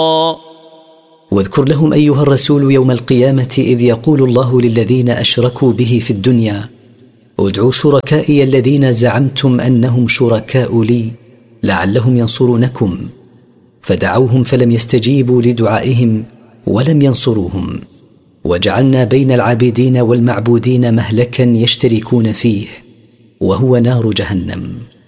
واذكر لهم أيها الرسول يوم القيامة إذ يقول الله للذين أشركوا به في الدنيا ادعوا شركائي الذين زعمتم أنهم شركاء لي لعلهم ينصرونكم، فدعوهم فلم يستجيبوا لدعائهم ولم ينصروهم، وجعلنا بين العابدين والمعبودين مهلكا يشتركون فيه وهو نار جهنم.